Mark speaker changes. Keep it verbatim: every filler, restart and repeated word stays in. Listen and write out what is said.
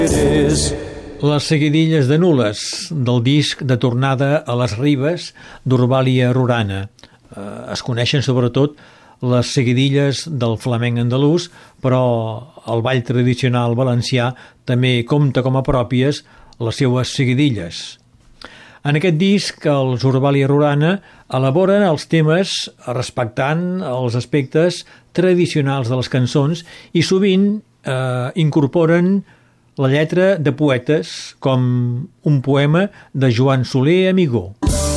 Speaker 1: Les seguidilles de Nules, del disc de Tornada a les Ribes d'Eurbalia Rurana. Eh, es coneixen sobretot les seguidilles del flamenc andalús, però el ball tradicional valencià també compta com a pròpies les seues seguidilles. En aquest disc, els Eurbalia Rurana elaboren els temes respectant els aspectes tradicionals de les cançons i sovint eh, incorporen la lletra de poetes com un poema de Joan Soler Amigó.